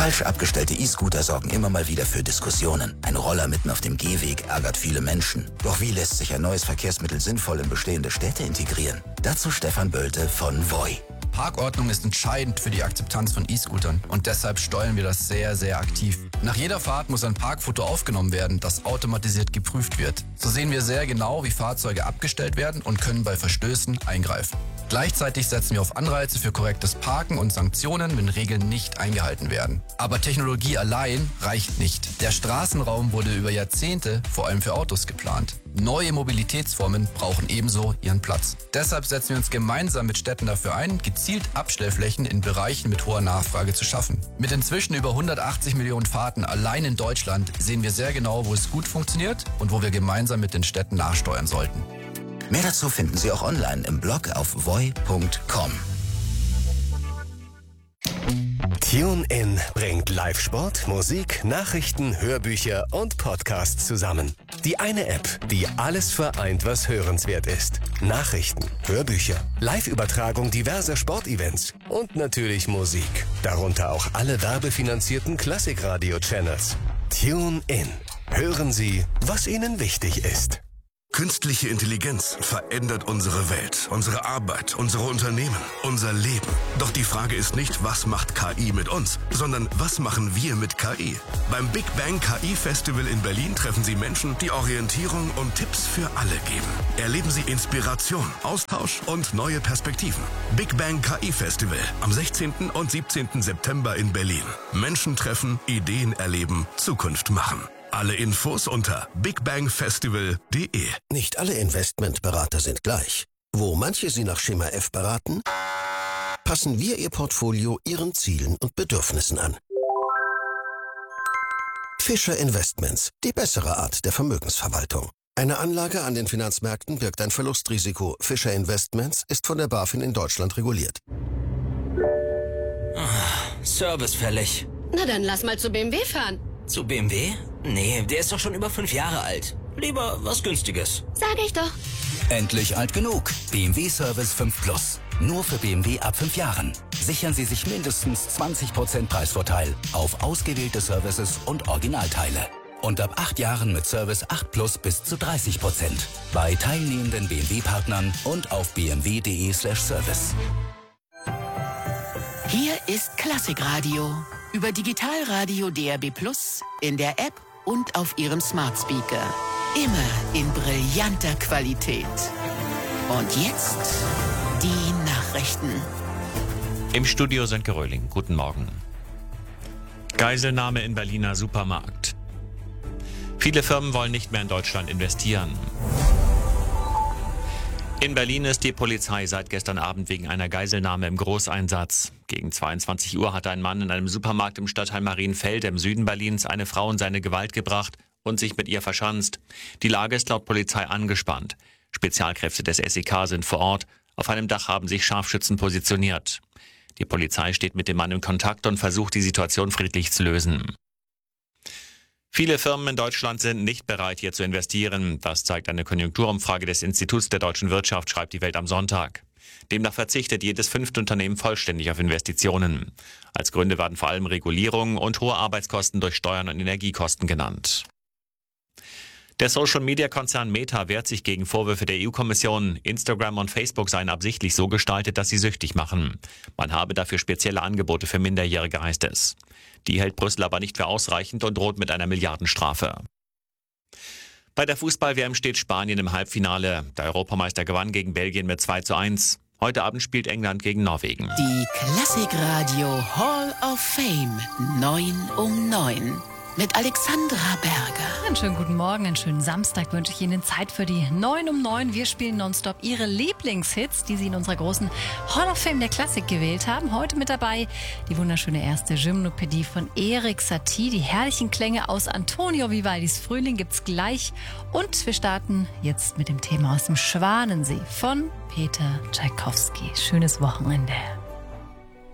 Falsch abgestellte E-Scooter sorgen immer mal wieder für Diskussionen. Ein Roller mitten auf dem Gehweg ärgert viele Menschen. Doch wie lässt sich ein neues Verkehrsmittel sinnvoll in bestehende Städte integrieren? Dazu Stefan Bölte von Voi. Parkordnung ist entscheidend für die Akzeptanz von E-Scootern und deshalb steuern wir das sehr, sehr aktiv. Nach jeder Fahrt muss ein Parkfoto aufgenommen werden, das automatisiert geprüft wird. So sehen wir sehr genau, wie Fahrzeuge abgestellt werden und können bei Verstößen eingreifen. Gleichzeitig setzen wir auf Anreize für korrektes Parken und Sanktionen, wenn Regeln nicht eingehalten werden. Aber Technologie allein reicht nicht. Der Straßenraum wurde über Jahrzehnte vor allem für Autos geplant. Neue Mobilitätsformen brauchen ebenso ihren Platz. Deshalb setzen wir uns gemeinsam mit Städten dafür ein, gezielt Abstellflächen in Bereichen mit hoher Nachfrage zu schaffen. Mit inzwischen über 180 Millionen Fahrten allein in Deutschland sehen wir sehr genau, wo es gut funktioniert und wo wir gemeinsam mit den Städten nachsteuern sollten. Mehr dazu finden Sie auch online im Blog auf voi.com. TuneIn bringt Live-Sport, Musik, Nachrichten, Hörbücher und Podcasts zusammen. Die eine App, die alles vereint, was hörenswert ist. Nachrichten, Hörbücher, Live-Übertragung diverser Sportevents und natürlich Musik. Darunter auch alle werbefinanzierten Klassikradio-Channels. TuneIn. Hören Sie, was Ihnen wichtig ist. Künstliche Intelligenz verändert unsere Welt, unsere Arbeit, unsere Unternehmen, unser Leben. Doch die Frage ist nicht, was macht KI mit uns, sondern was machen wir mit KI? Beim Big Bang KI Festival in Berlin treffen Sie Menschen, die Orientierung und Tipps für alle geben. Erleben Sie Inspiration, Austausch und neue Perspektiven. Big Bang KI Festival am 16. und 17. September in Berlin. Menschen treffen, Ideen erleben, Zukunft machen. Alle Infos unter bigbangfestival.de. Nicht alle Investmentberater sind gleich. Wo manche Sie nach Schema F beraten, passen wir Ihr Portfolio Ihren Zielen und Bedürfnissen an. Fischer Investments, die bessere Art der Vermögensverwaltung. Eine Anlage an den Finanzmärkten birgt ein Verlustrisiko. Fischer Investments ist von der BaFin in Deutschland reguliert. Service fällig. Na dann lass mal zu BMW fahren. Zu BMW? Nee, der ist doch schon über 5 Jahre alt. Lieber was Günstiges. Sag ich doch. Endlich alt genug. BMW Service 5 Plus. Nur für BMW ab 5 Jahren. Sichern Sie sich mindestens 20% Preisvorteil auf ausgewählte Services und Originalteile. Und ab 8 Jahren mit Service 8 Plus bis zu 30%. Bei teilnehmenden BMW-Partnern und auf bmw.de/service. Hier ist Klassikradio. Über Digitalradio DAB+, in der App und auf Ihrem Smart Speaker. Immer in brillanter Qualität. Und jetzt die Nachrichten. Im Studio Sönke Röhling. Guten Morgen. Geiselnahme in Berliner Supermarkt. Viele Firmen wollen nicht mehr in Deutschland investieren. In Berlin ist die Polizei seit gestern Abend wegen einer Geiselnahme im Großeinsatz. Gegen 22 Uhr hatte ein Mann in einem Supermarkt im Stadtteil Marienfeld im Süden Berlins eine Frau in seine Gewalt gebracht und sich mit ihr verschanzt. Die Lage ist laut Polizei angespannt. Spezialkräfte des SEK sind vor Ort. Auf einem Dach haben sich Scharfschützen positioniert. Die Polizei steht mit dem Mann in Kontakt und versucht, die Situation friedlich zu lösen. Viele Firmen in Deutschland sind nicht bereit, hier zu investieren. Das zeigt eine Konjunkturumfrage des Instituts der deutschen Wirtschaft, schreibt die Welt am Sonntag. Demnach verzichtet jedes 5. Unternehmen vollständig auf Investitionen. Als Gründe werden vor allem Regulierung und hohe Arbeitskosten durch Steuern und Energiekosten genannt. Der Social-Media-Konzern Meta wehrt sich gegen Vorwürfe der EU-Kommission. Instagram und Facebook seien absichtlich so gestaltet, dass sie süchtig machen. Man habe dafür spezielle Angebote für Minderjährige, heißt es. Die hält Brüssel aber nicht für ausreichend und droht mit einer Milliardenstrafe. Bei der Fußball-WM steht Spanien im Halbfinale. Der Europameister gewann gegen Belgien mit 2:1. Heute Abend spielt England gegen Norwegen. Die Klassikradio Hall of Fame 9 um 9 mit Alexandra Berger. Einen schönen guten Morgen, einen schönen Samstag wünsche ich Ihnen. Zeit für die 9 um 9. Wir spielen nonstop Ihre Lieblingshits, die Sie in unserer großen Hall of Fame der Klassik gewählt haben. Heute mit dabei die wunderschöne erste Gymnopädie von Erik Satie. Die herrlichen Klänge aus Antonio Vivaldis Frühling gibt's gleich. Und wir starten jetzt mit dem Thema aus dem Schwanensee von Peter Tschaikowski. Schönes Wochenende.